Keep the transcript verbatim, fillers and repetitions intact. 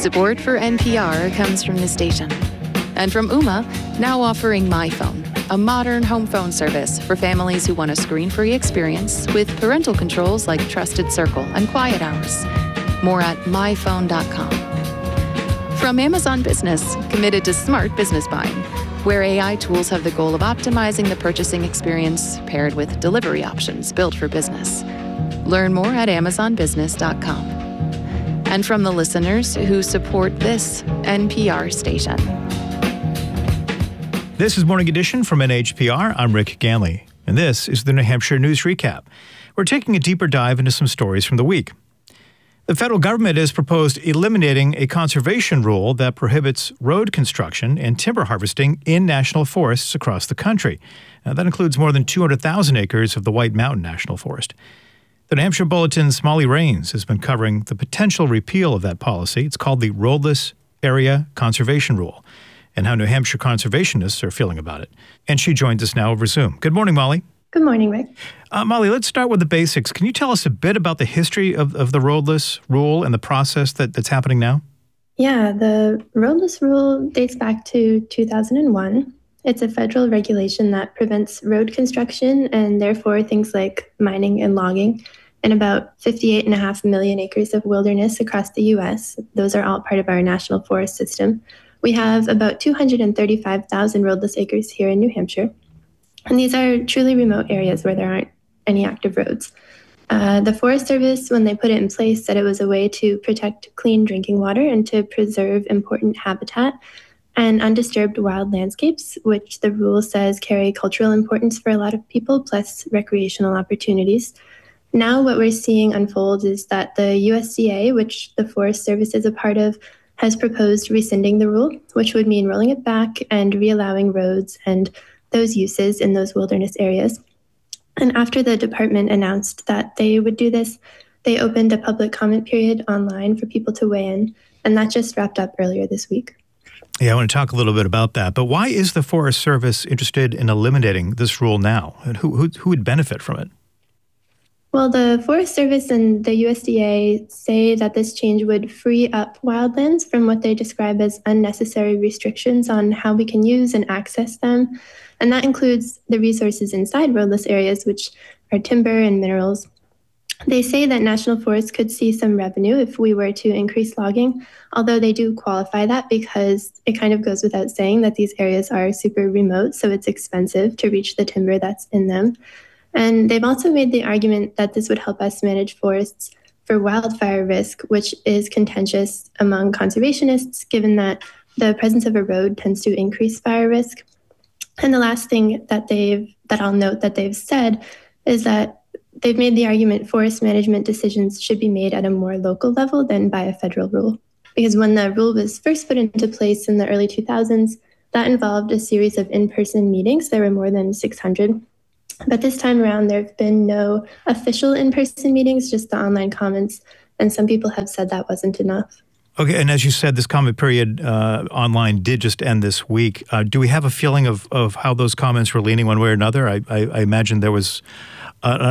Support for N P R comes from the station. And from Ooma, now offering MyPhone, a modern home phone service for families who want a screen-free experience with parental controls like Trusted Circle and Quiet Hours. More at my phone dot com. From Amazon Business, committed to smart business buying, where A I tools have the goal of optimizing the purchasing experience paired with delivery options built for business. Learn more at amazon business dot com. And from the listeners who support this N P R station. This is Morning Edition from N H P R. I'm Rick Ganley, and this is the New Hampshire News Recap. We're taking a deeper dive into some stories from the week. The federal government has proposed eliminating a conservation rule that prohibits road construction and timber harvesting in national forests across the country. Now, that includes more than two hundred thousand acres of the White Mountain National Forest. The New Hampshire Bulletin's Molly Rains has been covering the potential repeal of that policy. It's called the Roadless Area Conservation Rule, and how New Hampshire conservationists are feeling about it. And she joins us now over Zoom. Good morning, Molly. Good morning, Rick. Uh, Molly, let's start with the basics. Can you tell us a bit about the history of, of the roadless rule and the process that, that's happening now? Yeah, the roadless rule dates back to two thousand one. It's a federal regulation that prevents road construction and therefore things like mining and logging in about fifty-eight and a half million acres of wilderness across the U S. Those are all part of our national forest system. We have about two hundred thirty-five thousand roadless acres here in New Hampshire. And these are truly remote areas where there aren't any active roads. Uh, the Forest Service, when they put it in place, said it was a way to protect clean drinking water and to preserve important habitat and undisturbed wild landscapes, which the rule says carry cultural importance for a lot of people, plus recreational opportunities. Now what we're seeing unfold is that the U S D A, which the Forest Service is a part of, has proposed rescinding the rule, which would mean rolling it back and re-allowing roads and those uses in those wilderness areas. And after the department announced that they would do this, they opened a public comment period online for people to weigh in, and that just wrapped up earlier this week. Yeah, I want to talk a little bit about that. But why is the Forest Service interested in eliminating this rule now? And who, who, who would benefit from it? Well, the Forest Service and the U S D A say that this change would free up wildlands from what they describe as unnecessary restrictions on how we can use and access them. And that includes the resources inside roadless areas, which are timber and minerals. They say that national forests could see some revenue if we were to increase logging, although they do qualify that because it kind of goes without saying that these areas are super remote, so it's expensive to reach the timber that's in them. And they've also made the argument that this would help us manage forests for wildfire risk, which is contentious among conservationists, given that the presence of a road tends to increase fire risk. And the last thing that they've that I'll note that they've said is that they've made the argument forest management decisions should be made at a more local level than by a federal rule. Because when the rule was first put into place in the early two thousands, that involved a series of in-person meetings. There were more than six hundred. But this time around, there have been no official in-person meetings, just the online comments. And some people have said that wasn't enough. Okay, and as you said, this comment period uh, online did just end this week. Uh, do we have a feeling of, of how those comments were leaning one way or another? I, I, I imagine there was uh,